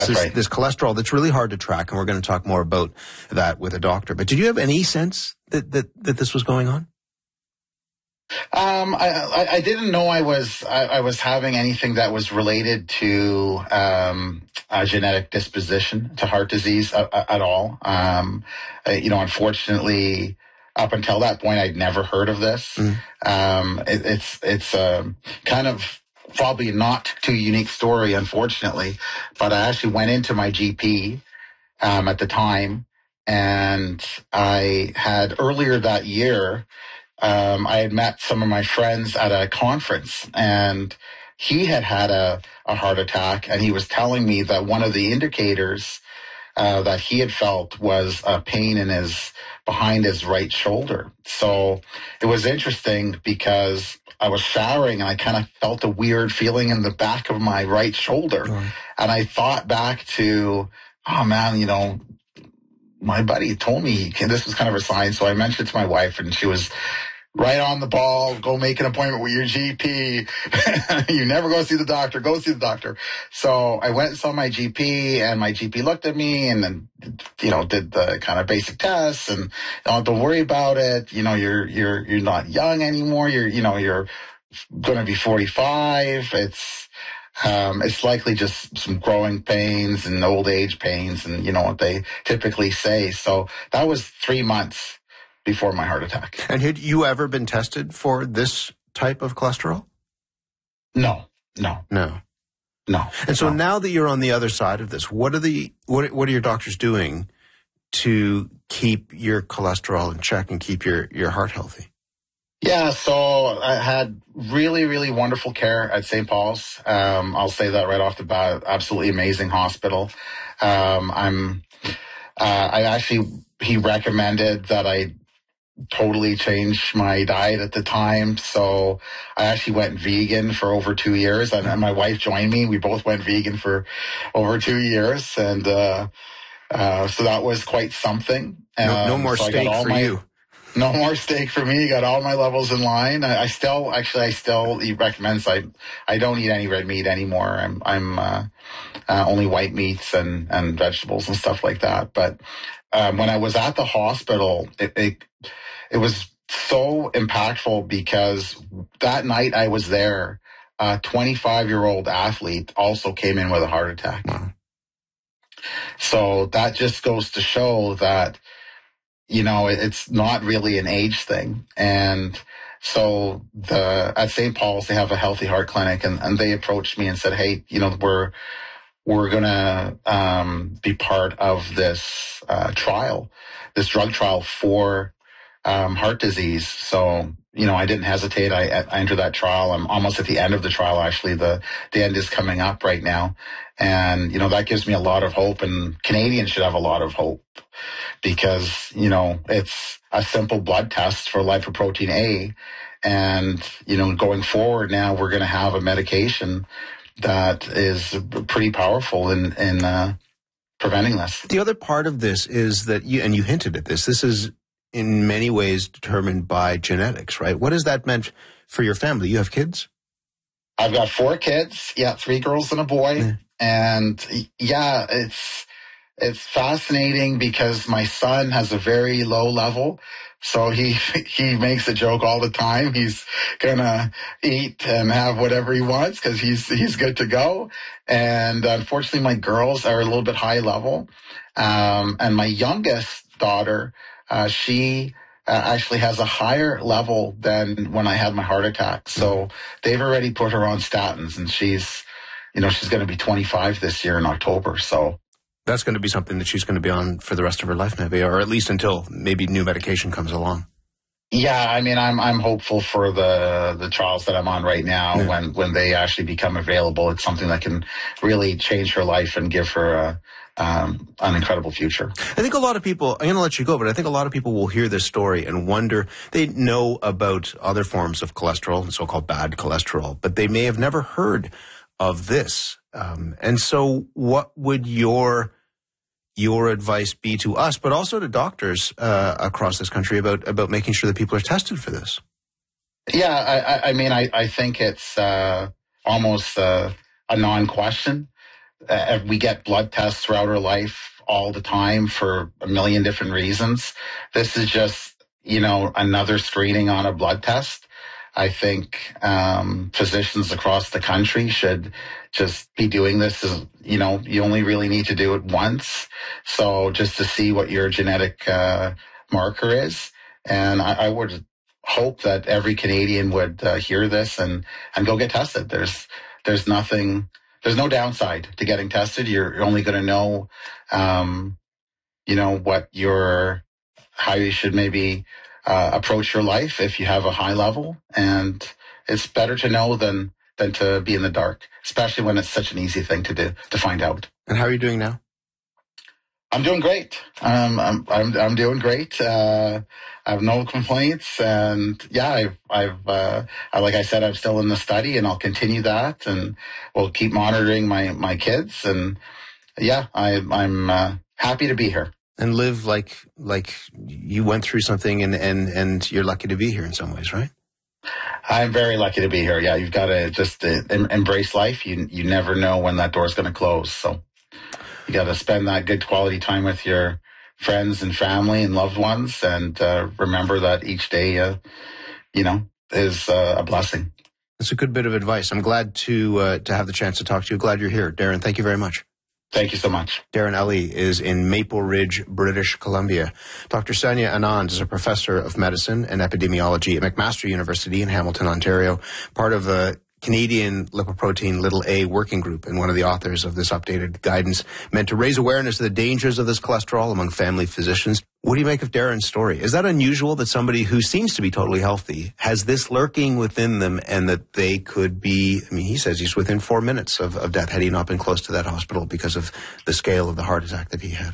That's right. This cholesterol that's really hard to track, and we're going to talk more about that with a doctor. But did you have any sense that this was going on? I didn't know I was having anything that was related to a genetic disposition to heart disease at all. Unfortunately, up until that point, I'd never heard of this. It's kind of probably not too unique story, unfortunately. But I actually went into my GP at the time, and I had earlier that year. I had met some of my friends at a conference, and he had a heart attack, and he was telling me that one of the indicators that he had felt was a pain behind his right shoulder. So it was interesting because I was showering and I kind of felt a weird feeling in the back of my right shoulder. And I thought back to, oh man, my buddy told me this was kind of a sign. So I mentioned it to my wife, and she was right on the ball. Go make an appointment with your GP. You never go see the doctor. Go see the doctor. So I went and saw my GP, and my GP looked at me and then, did the kind of basic tests, and don't worry about it. You're not young anymore. You're going to be 45. It's likely just some growing pains and old age pains, and what they typically say. So that was 3 months before my heart attack. And had you ever been tested for this type of cholesterol? No. And so now that you're on the other side of this, what are your doctors doing to keep your cholesterol in check and keep your heart healthy? Yeah, so I had really, really wonderful care at St. Paul's. I'll say that right off the bat. Absolutely amazing hospital. He recommended that I totally changed my diet at the time. So I actually went vegan for over 2 years, and my wife joined me. We both went vegan for over 2 years. And so that was quite something. No more steak for you. No more steak for me. Got all my levels in line. I still he recommends I don't eat any red meat anymore. I'm only white meats and vegetables and stuff like that. But when I was at the hospital, it was so impactful because that night I was there, a 25-year-old athlete also came in with a heart attack. Wow. So that just goes to show that, it's not really an age thing. And so at St. Paul's, they have a healthy heart clinic, and they approached me and said, hey, we're going to be part of this this drug trial for heart disease. So, I didn't hesitate. I entered that trial. I'm almost at the end of the trial, actually. The end is coming up right now. And, that gives me a lot of hope, and Canadians should have a lot of hope because, it's a simple blood test for lipoprotein A. And, going forward now, we're going to have a medication that is pretty powerful in preventing this. The other part of this is that you hinted at this is in many ways determined by genetics, right? What has that meant for your family? You have kids? I've got 4 kids. Yeah, 3 girls and a boy. Yeah. And yeah, it's fascinating because my son has a very low level. So he makes a joke all the time. He's gonna eat and have whatever he wants because he's good to go. And unfortunately, my girls are a little bit high level. And my youngest daughter, she actually has a higher level than when I had my heart attack. So they've already put her on statins, and she's going to be 25 this year in October. So that's going to be something that she's going to be on for the rest of her life, maybe, or at least until maybe new medication comes along. Yeah, I mean, I'm hopeful for the trials that I'm on right now. Yeah. When they actually become available, it's something that can really change her life and give her an incredible future. I think a lot of people, I'm going to let you go, but I think a lot of people will hear this story and wonder, they know about other forms of cholesterol, so-called bad cholesterol, but they may have never heard of this. And so what would your advice be to us, but also to doctors across this country about making sure that people are tested for this? Yeah, I mean, I think it's almost a non-question we get blood tests throughout our life all the time for a million different reasons. This is just, another screening on a blood test. I think physicians across the country should just be doing this as, you only really need to do it once. So just to see what your genetic marker is. And I would hope that every Canadian would hear this and go get tested. There's no downside to getting tested. You're only going to know, how you should maybe approach your life if you have a high level. And it's better to know than to be in the dark, especially when it's such an easy thing to do, to find out. And how are you doing now? I'm doing great. I'm doing great. I have no complaints, and yeah, like I said, I'm still in the study, and I'll continue that, and we'll keep monitoring my kids, and yeah, I'm happy to be here and live like you went through something, and you're lucky to be here in some ways, right? I'm very lucky to be here. Yeah, you've got to just embrace life. You never know when that door's going to close, so. You got to spend that good quality time with your friends and family and loved ones, and remember that each day, is a blessing. That's a good bit of advice. I'm glad to have the chance to talk to you. Glad you're here, Darren. Thank you very much. Thank you so much. Darren Ellie is in Maple Ridge, British Columbia. Dr. Sanya Anand is a professor of medicine and epidemiology at McMaster University in Hamilton, Ontario, part of the Canadian lipoprotein a working group, and one of the authors of this updated guidance meant to raise awareness of the dangers of this cholesterol among family physicians. What do you make of Darren's story? Is that unusual that somebody who seems to be totally healthy has this lurking within them, and that they could be, he says he's within 4 minutes of death had he not been close to that hospital because of the scale of the heart attack that he had?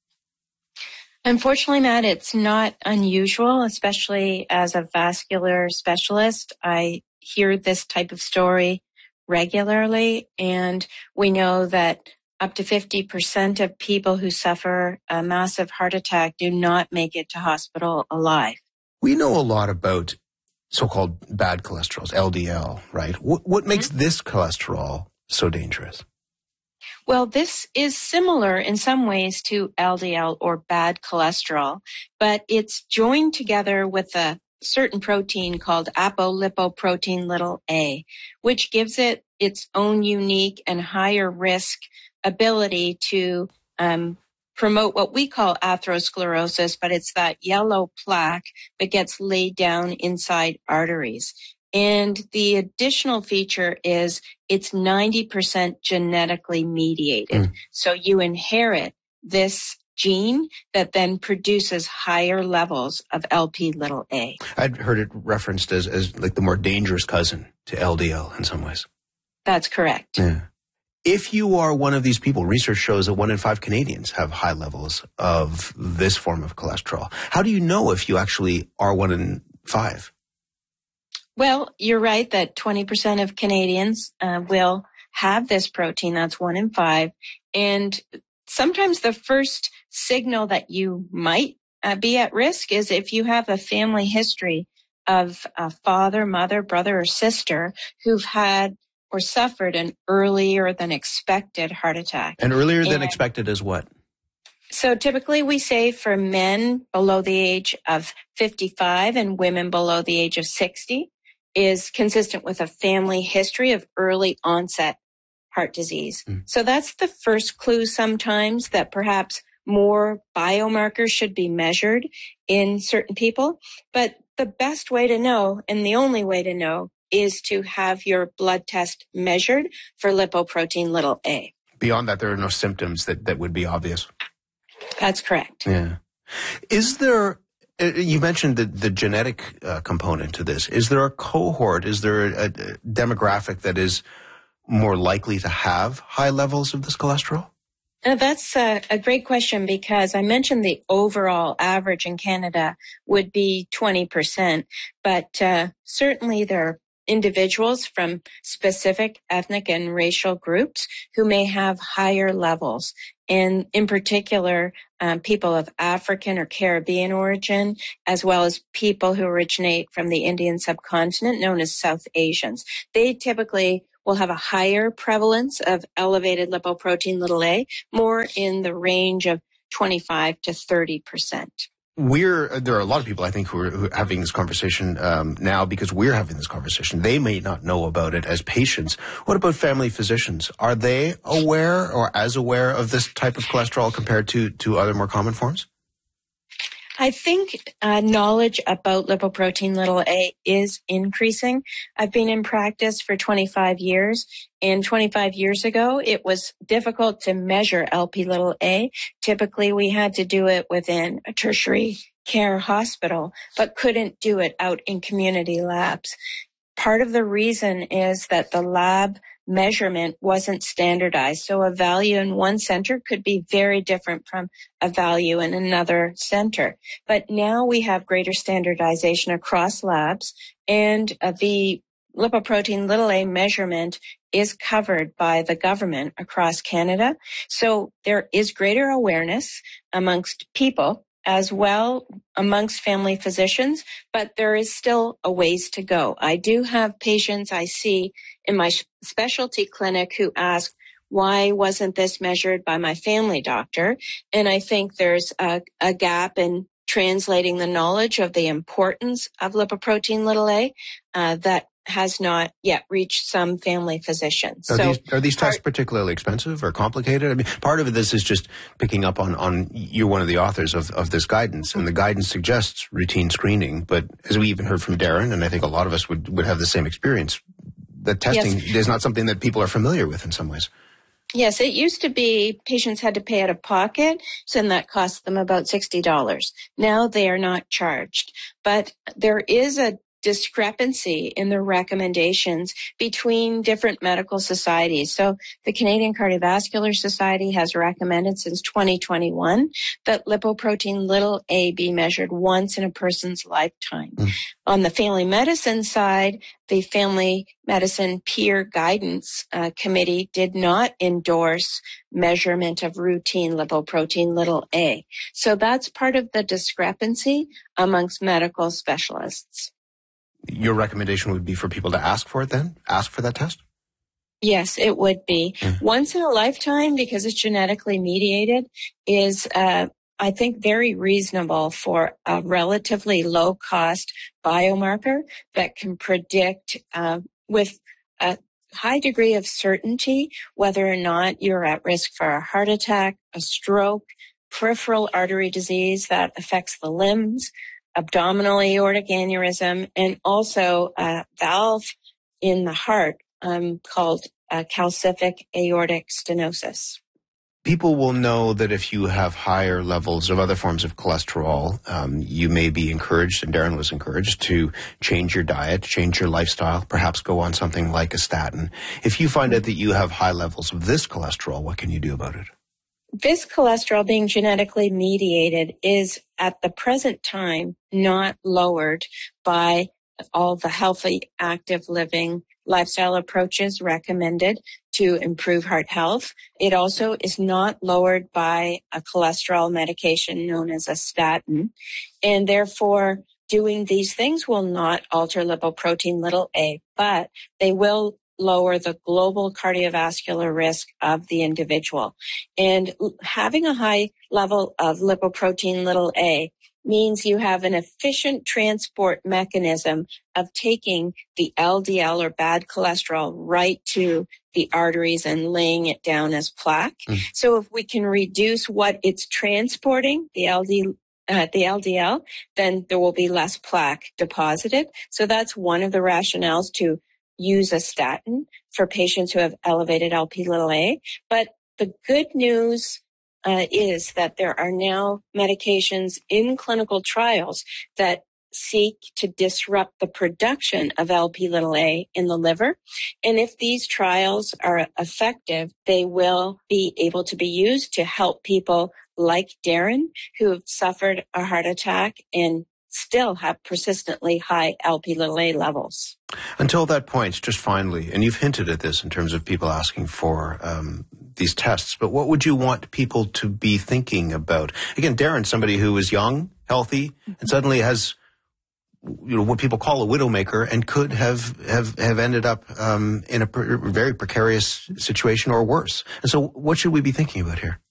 Unfortunately, Matt, it's not unusual, especially as a vascular specialist. I hear this type of story regularly, and we know that up to 50% of people who suffer a massive heart attack do not make it to hospital alive. We know a lot about so-called bad cholesterols, LDL, right? What makes this cholesterol so dangerous? Well, this is similar in some ways to LDL or bad cholesterol, but it's joined together with a certain protein called apolipoprotein a, which gives it its own unique and higher risk ability to promote what we call atherosclerosis, but it's that yellow plaque that gets laid down inside arteries. And the additional feature is it's 90% genetically mediated. So you inherit this gene that then produces higher levels of Lp(a). I'd heard it referenced as like the more dangerous cousin to LDL in some ways. That's correct. Yeah. If you are one of these people, research shows that 1 in 5 Canadians have high levels of this form of cholesterol. How do you know if you actually are 1 in 5? Well, you're right that 20% of Canadians will have this protein. That's 1 in 5. And sometimes the first signal that you might be at risk is if you have a family history of a father, mother, brother, or sister who've had or suffered an earlier than expected heart attack. And earlier than expected is what? So typically we say for men below the age of 55 and women below the age of 60 is consistent with a family history of early onset heart disease. So that's the first clue sometimes that perhaps more biomarkers should be measured in certain people. But the best way to know, and the only way to know, is to have your blood test measured for lipoprotein a. Beyond that, there are no symptoms that would be obvious. That's correct. Yeah. Is there, you mentioned the genetic component to this. Is there a cohort, is there a demographic that is more likely to have high levels of this cholesterol? That's a great question, because I mentioned the overall average in Canada would be 20%, but certainly there are individuals from specific ethnic and racial groups who may have higher levels. And in particular, people of African or Caribbean origin, as well as people who originate from the Indian subcontinent, known as South Asians. They typically will have a higher prevalence of elevated lipoprotein a, more in the range of 25 to 30%. There are a lot of people, I think, who are having this conversation now because we're having this conversation. They may not know about it as patients. What about family physicians? Are they aware or as aware of this type of cholesterol compared to other more common forms? I think knowledge about lipoprotein a is increasing. I've been in practice for 25 years, and 25 years ago, it was difficult to measure Lp(a). Typically, we had to do it within a tertiary care hospital, but couldn't do it out in community labs. Part of the reason is that the lab measurement wasn't standardized. So a value in one center could be very different from a value in another center. But now we have greater standardization across labs, and the lipoprotein a measurement is covered by the government across Canada. So there is greater awareness amongst people as well amongst family physicians, but there is still a ways to go. I do have patients I see in my specialty clinic who ask, why wasn't this measured by my family doctor? And I think there's a gap in translating the knowledge of the importance of lipoprotein a that has not yet reached some family physicians. Are these tests particularly expensive or complicated? I mean, part of this is just picking up on you're one of the authors of this guidance, and the guidance suggests routine screening. But as we even heard from Darren, and I think a lot of us would have the same experience, the testing is not something that people are familiar with in some ways. Yes, it used to be patients had to pay out of pocket, so then that cost them about $60. Now they are not charged. But there is a discrepancy in the recommendations between different medical societies. So the Canadian Cardiovascular Society has recommended since 2021 that lipoprotein a be measured once in a person's lifetime. On the family medicine side, the Family Medicine Peer Guidance Committee did not endorse measurement of routine lipoprotein a. So that's part of the discrepancy amongst medical specialists. Your recommendation would be for people to ask for it then? Ask for that test? Yes, it would be. Once in a lifetime, because it's genetically mediated, is, I think, very reasonable for a relatively low-cost biomarker that can predict with a high degree of certainty whether or not you're at risk for a heart attack, a stroke, peripheral artery disease that affects the limbs, abdominal aortic aneurysm, and also a valve in the heart called calcific aortic stenosis. People will know that if you have higher levels of other forms of cholesterol, you may be encouraged, and Darren was encouraged, to change your diet, change your lifestyle, perhaps go on something like a statin. If you find out that you have high levels of this cholesterol, what can you do about it? This cholesterol, being genetically mediated, is at the present time not lowered by all the healthy, active living lifestyle approaches recommended to improve heart health. It also is not lowered by a cholesterol medication known as a statin, and therefore doing these things will not alter lipoprotein a, but they will lower the global cardiovascular risk of the individual. And having a high level of lipoprotein a means you have an efficient transport mechanism of taking the LDL or bad cholesterol right to the arteries and laying it down as plaque. So if we can reduce what it's transporting, the LDL, then there will be less plaque deposited. So that's one of the rationales to use a statin for patients who have elevated Lp(a). But the good news is that there are now medications in clinical trials that seek to disrupt the production of Lp(a) in the liver. And if these trials are effective, they will be able to be used to help people like Darren who have suffered a heart attack and still have persistently high Lp(a) levels. Until that point, just finally, and you've hinted at this in terms of people asking for these tests, but what would you want people to be thinking about? Again, Darren, somebody who is young, healthy, and suddenly has what people call a widowmaker and could have ended up in a very precarious situation or worse. And so what should we be thinking about here?